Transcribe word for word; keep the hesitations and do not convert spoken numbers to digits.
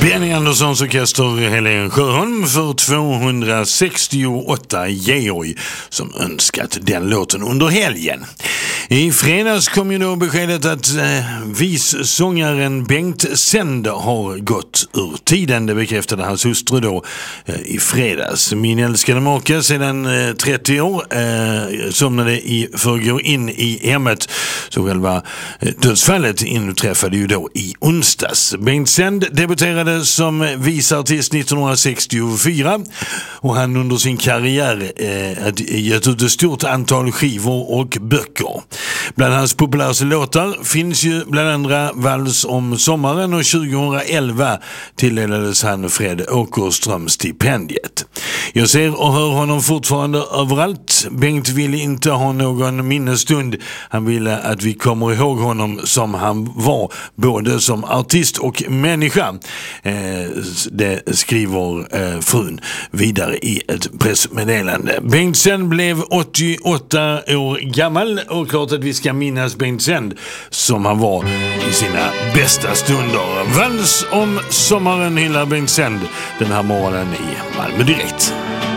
Benny Anderssons orkester Helen Sjöholm för tvåhundrasextioåtta Georg som önskat den låten under helgen. I fredags kom ju då beskedet att eh, vissångaren Bengt Sänd har gått ur tiden. Det bekräftade hans hustru då eh, i fredags. Min älskade make sedan eh, trettio år eh, somnade i förrgår in i hemmet. Så själva eh, dödsfallet inträffade ju då i onsdags. Bengt Sänd debuterade som visartist nittonhundrasextiofyra och han under sin karriär eh, gett ut ett stort antal skivor och böcker. Bland hans populäraste låtar finns ju bland andra Vals om sommaren, och tjugohundraelva tilldelades han Fred Åkerström stipendiet. Jag ser och hör honom fortfarande överallt. Bengt ville inte ha någon minnesstund. Han ville att vi kommer ihåg honom som han var, både som artist och människa. Eh, det skriver eh, frun vidare i ett pressmeddelande. Bengt Sänd blev åttioåtta år gammal, och klart att vi ska minnas Bengt Sänd som han var i sina bästa stunder. Vals om sommaren hyllar Bengt Sänd den här morgonen i Malmö Direkt.